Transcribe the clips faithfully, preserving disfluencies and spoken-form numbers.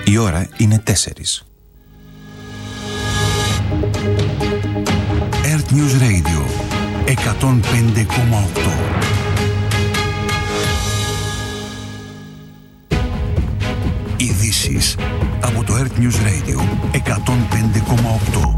Η ώρα είναι τέσσερις. Earth News Radio εκατόν πέντε κόμμα οκτώ. Ειδήσεις από το Earth News Radio εκατόν πέντε κόμμα οκτώ.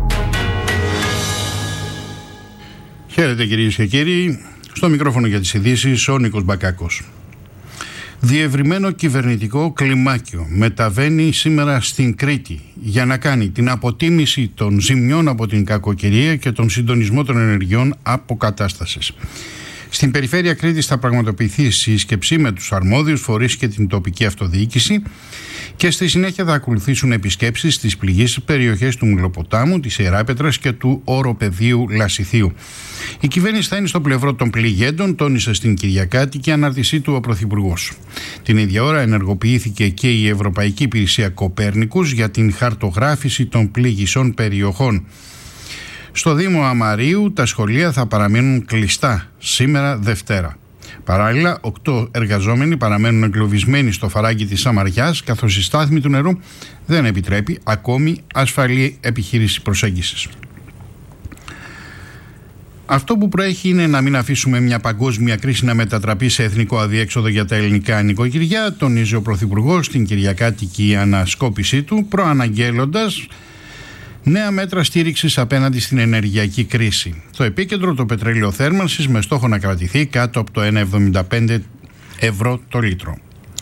Χαίρετε κυρίες και κύριοι, στο μικρόφωνο για τις ειδήσεις ο Νίκος Μπακάκος. Διευρυμένο κυβερνητικό κλιμάκιο μεταβαίνει σήμερα στην Κρήτη για να κάνει την αποτίμηση των ζημιών από την κακοκαιρία και τον συντονισμό των ενεργειών αποκατάστασης. Στην περιφέρεια Κρήτης θα πραγματοποιηθεί σύσκεψη με τους αρμόδιους φορείς και την τοπική αυτοδιοίκηση και στη συνέχεια θα ακολουθήσουν επισκέψεις στις πληγείς περιοχές του Μυλοποτάμου, της Ιεράπετρας και του Οροπεδίου Λασιθίου. Η κυβέρνηση θα είναι στο πλευρό των πληγέντων, τόνισε στην Κυριακάτικη ανάρτησή του ο Πρωθυπουργός. Την ίδια ώρα ενεργοποιήθηκε και η Ευρωπαϊκή Υπηρεσία Κοπέρνικους για την χαρτογράφηση των πληγισών περιοχών. Στο Δήμο Αμαρίου τα σχολεία θα παραμείνουν κλειστά σήμερα Δευτέρα. Παράλληλα, οκτώ εργαζόμενοι παραμένουν εγκλωβισμένοι στο φαράγγι της Σαμαριάς, καθώς η στάθμη του νερού δεν επιτρέπει ακόμη ασφαλή επιχείρηση προσέγγισης. Αυτό που προέχει είναι να μην αφήσουμε μια παγκόσμια κρίση να μετατραπεί σε εθνικό αδιέξοδο για τα ελληνικά νοικοκυριά, τονίζει ο Πρωθυπουργός στην Κυριακάτικη ανασκόπησή του, προαναγγέλλοντας νέα μέτρα στήριξης απέναντι στην ενεργειακή κρίση. Στο επίκεντρο το πετρέλαιο θέρμανσης με στόχο να κρατηθεί κάτω από το ένα κόμμα εβδομήντα πέντε ευρώ το λίτρο.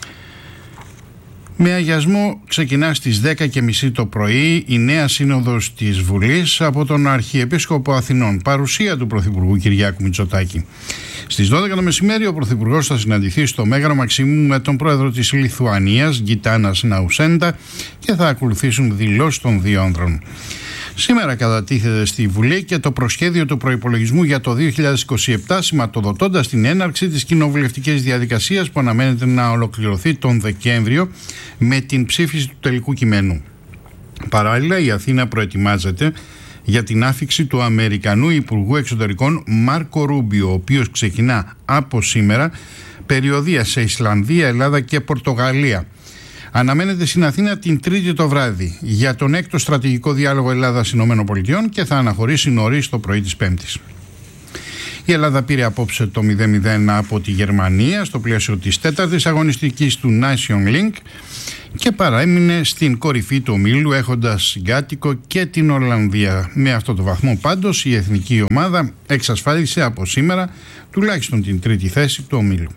Με αγιασμό ξεκινά στις δέκα και μισή το πρωί η νέα σύνοδος της Βουλής από τον Αρχιεπίσκοπο Αθηνών, παρουσία του Πρωθυπουργού Κυριάκου Μητσοτάκη. Στις δώδεκα το μεσημέρι ο Πρωθυπουργός θα συναντηθεί στο Μέγαρο Μαξίμου με τον πρόεδρο της Λιθουανίας, Γκιτάνας Ναουσέντα, και θα ακολουθήσουν δηλώσεις των δύο άνδρων. Σήμερα κατατίθεται στη Βουλή και το προσχέδιο του προϋπολογισμού για το δύο χιλιάδες είκοσι επτά, σηματοδοτώντας την έναρξη της κοινοβουλευτικής διαδικασίας που αναμένεται να ολοκληρωθεί τον Δεκέμβριο με την ψήφιση του τελικού κειμένου. Παράλληλα, η Αθήνα προετοιμάζεται για την άφιξη του Αμερικανού Υπουργού Εξωτερικών Μάρκο Ρούμπιο, ο οποίος ξεκινά από σήμερα περιοδεία σε Ισλανδία, Ελλάδα και Πορτογαλία. Αναμένεται στην Αθήνα την Τρίτη το βράδυ για τον έκτο στρατηγικό διάλογο Ελλάδας-ΗΠΑ και θα αναχωρήσει νωρίς το πρωί της Πέμπτης. Η Ελλάδα πήρε απόψε το μηδέν μηδέν από τη Γερμανία στο πλαίσιο της τέταρτης αγωνιστικής του Nation Link και παραέμεινε στην κορυφή του ομίλου έχοντας συγκάτοικο και την Ολλανδία. Με αυτό το βαθμό πάντως η εθνική ομάδα εξασφάλισε από σήμερα τουλάχιστον την τρίτη θέση του ομίλου.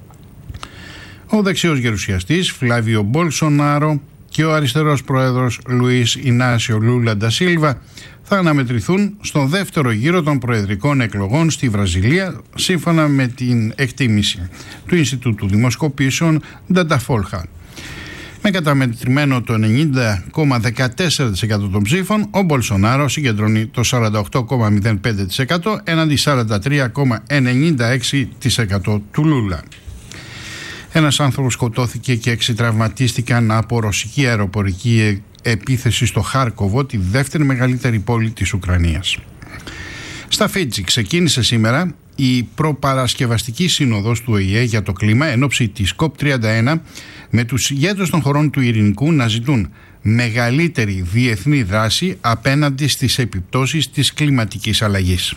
Ο δεξιός γερουσιαστής Φλάβιο Μπολσονάρο και ο αριστερός πρόεδρος Λουίς Ινάσιο Λούλα ντα Σίλβα θα αναμετρηθούν στον δεύτερο γύρο των προεδρικών εκλογών στη Βραζιλία, σύμφωνα με την εκτίμηση του Ινστιτούτου Δημοσκοπήσεων Ντανταφόλχα. Με καταμετρημένο το ενενήντα κόμμα δεκατέσσερα τοις εκατό των ψήφων, ο Μπολσονάρο συγκεντρώνει το σαράντα οκτώ κόμμα μηδέν πέντε τοις εκατό έναντι σαράντα τρία κόμμα ενενήντα έξι τοις εκατό του Λούλα. Ένας άνθρωπος σκοτώθηκε και έξι τραυματίστηκαν από ρωσική αεροπορική επίθεση στο Χάρκοβο, τη δεύτερη μεγαλύτερη πόλη της Ουκρανίας. Στα Φίτζι ξεκίνησε σήμερα η προπαρασκευαστική σύνοδος του Ο Η Ε για το κλίμα εν ώψη της κοπ τριάντα ένα, με τους ηγέτες των χωρών του Ειρηνικού να ζητούν μεγαλύτερη διεθνή δράση απέναντι στις επιπτώσεις της κλιματικής αλλαγής.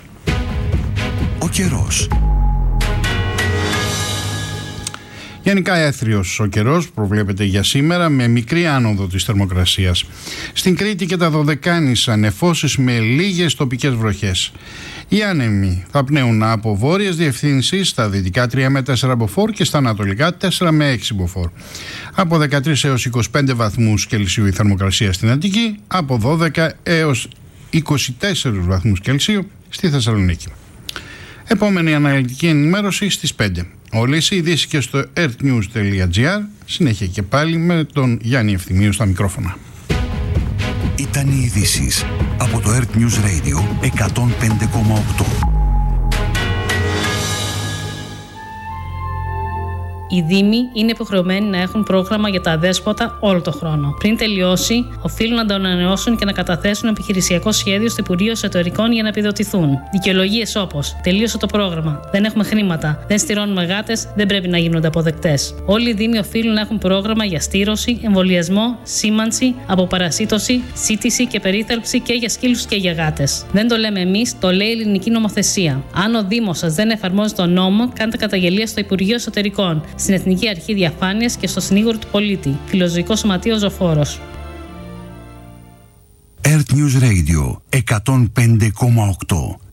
Ο καιρός. Γενικά έθριος ο καιρός προβλέπεται για σήμερα με μικρή άνοδο της θερμοκρασίας. Στην Κρήτη και τα Δωδεκάνησα νεφώσεις με λίγες τοπικές βροχές. Οι άνεμοι θα πνέουν από βόρειες διευθύνσεις στα δυτικά τρία με τέσσερα μποφόρ και στα ανατολικά τέσσερα με έξι μποφόρ. Από δεκατρείς έως είκοσι πέντε βαθμούς Κελσίου η θερμοκρασία στην Αττική, από δώδεκα έως είκοσι τέσσερα βαθμούς Κελσίου στη Θεσσαλονίκη. Επόμενη αναλυτική ενημέρωση στις πέντε. Όλες οι ειδήσεις και στο earthnews τελεία gr. Συνέχεια και πάλι με τον Γιάννη Ευθυμίου στα μικρόφωνα. Ήταν οι ειδήσεις από το Earth News Radio εκατόν πέντε κόμμα οκτώ. Οι Δήμοι είναι υποχρεωμένοι να έχουν πρόγραμμα για τα αδέσποτα όλο το χρόνο. Πριν τελειώσει, οφείλουν να το ανανεώσουν και να καταθέσουν επιχειρησιακό σχέδιο στο Υπουργείο Εσωτερικών για να επιδοτηθούν. Δικαιολογίες όπως τελείωσε το πρόγραμμα, δεν έχουμε χρήματα, δεν στηρώνουμε γάτες, δεν πρέπει να γίνονται αποδεκτές. Όλοι οι Δήμοι οφείλουν να έχουν πρόγραμμα για στήρωση, εμβολιασμό, σήμανση, αποπαρασίτωση, σύτηση και περίθαλψη και για σκύλους και για γάτες. Δεν το λέμε εμείς, το λέει η ελληνική νομοθεσία. Αν ο Δήμος σας δεν εφαρμόζει τον νόμο, κάντε καταγγελία στο Υπουργείο Εσωτερικών, στην Εθνική Αρχή Διαφάνειας και στο Συνήγορο του Πολίτη. Φιλοζωικό Σωματείο Ζωφόρος. Earth News Radio εκατόν πέντε κόμμα οκτώ.